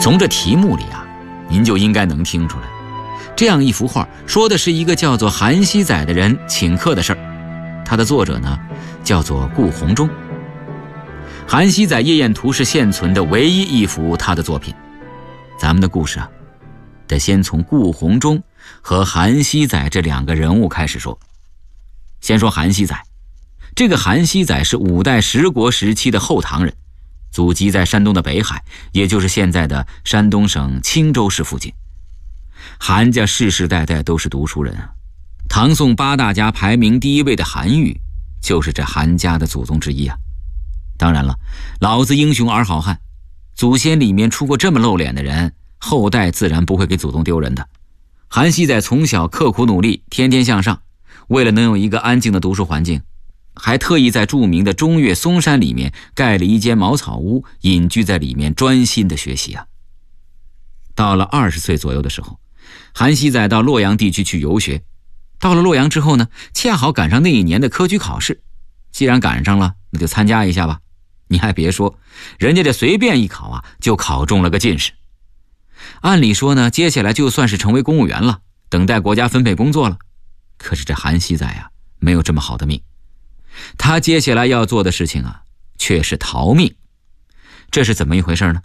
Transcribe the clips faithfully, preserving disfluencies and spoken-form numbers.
从这题目里啊，您就应该能听出来，这样一幅画说的是一个叫做韩熙载的人请客的事儿。他的作者呢，叫做顾闳中。韩熙载夜宴图是现存的唯一一幅他的作品。咱们的故事啊，得先从顾闳中和韩熙载这两个人物开始说。先说韩熙载，这个韩熙载是五代十国时期的后唐人，祖籍在山东的北海，也就是现在的山东省青州市附近。韩家世世代代都是读书人啊，唐宋八大家排名第一位的韩愈，就是这韩家的祖宗之一啊。当然了，老子英雄儿好汉，祖先里面出过这么露脸的人，后代自然不会给祖宗丢人的。韩熙载从小刻苦努力，天天向上，为了能有一个安静的读书环境，还特意在著名的中岳嵩山里面盖了一间茅草屋，隐居在里面专心的学习啊。到了二十岁左右的时候，韩熙载到洛阳地区去游学。到了洛阳之后呢，恰好赶上那一年的科举考试，既然赶上了，那就参加一下吧。你还别说，人家这随便一考啊，就考中了个进士。按理说呢，接下来就算是成为公务员了，等待国家分配工作了。可是这韩熙载啊，没有这么好的命。他接下来要做的事情啊，却是逃命。这是怎么一回事呢？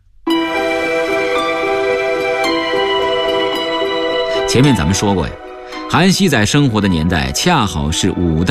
前面咱们说过呀，韩熙载生活的年代恰好是五代